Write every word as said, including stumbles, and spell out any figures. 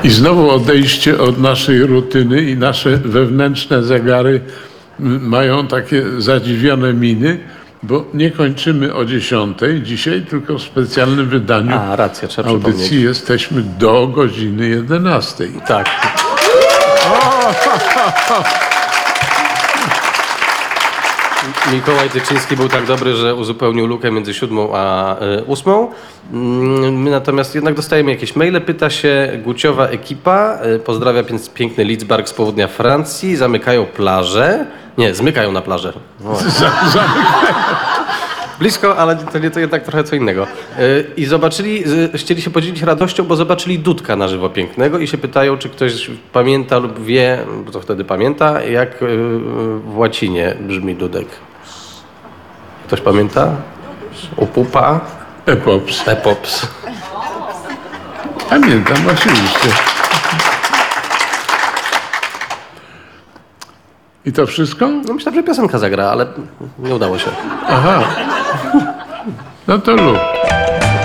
I znowu odejście od naszej rutyny i nasze wewnętrzne zegary m, mają takie zadziwione miny, bo nie kończymy o dziesiątej dzisiaj, tylko w specjalnym wydaniu A, racja, trzeba audycji przypomnieć. jesteśmy do godziny jedenastej. Tak. Mikołaj Tyczyński był tak dobry, że uzupełnił lukę między siódmą a y, ósmą. Mm, My natomiast jednak dostajemy jakieś maile. Pyta się Guciowa ekipa. y, Pozdrawia pię- piękny Lidzbark z południa Francji. Zamykają plażę. Nie, zmykają na plażę. O. Blisko, ale to, nie, to jednak trochę co innego. Y, I zobaczyli, y, chcieli się podzielić radością, bo zobaczyli Dudka na żywo pięknego i się pytają, czy ktoś pamięta lub wie, bo to wtedy pamięta, jak y, w łacinie brzmi Dudek. Ktoś pamięta? Upupa? Epops. Epops. Pamiętam, oczywiście. I to wszystko? No myślałem, że piosenka zagra, ale nie udało się. Aha. No to lub.